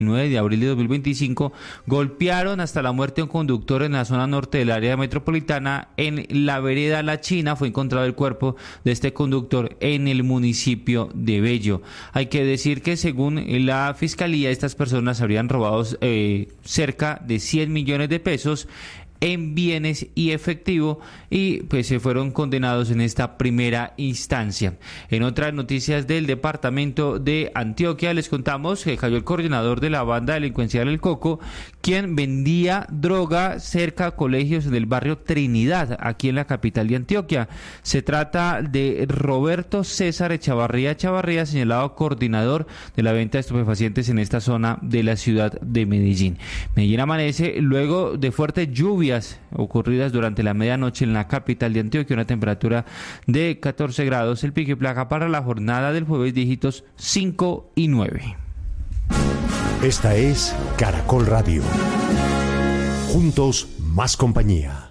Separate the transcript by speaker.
Speaker 1: 9 de abril de 2025, golpearon hasta la muerte a un conductor en la zona norte del área metropolitana. En la vereda La China fue encontrado el cuerpo de este conductor en el municipio de Bello. Hay que decir que según la fiscalía, estas personas habrían robado cerca de 100 millones de pesos en bienes y efectivo, y pues se fueron condenados en esta primera instancia. En otras noticias del departamento de Antioquia, les contamos que cayó el coordinador de la banda delincuencial El Coco, quien vendía droga cerca a colegios del barrio Trinidad, aquí en la capital de Antioquia. Se trata de Roberto César Echavarría, señalado coordinador de la venta de estupefacientes en esta zona de la ciudad de Medellín. Medellín amanece luego de fuertes lluvias ocurridas durante la medianoche en la capital de Antioquia, una temperatura de 14 grados. El pico y placa para la jornada del jueves, dígitos 5 y 9.
Speaker 2: Esta es Caracol Radio. Juntos, más compañía.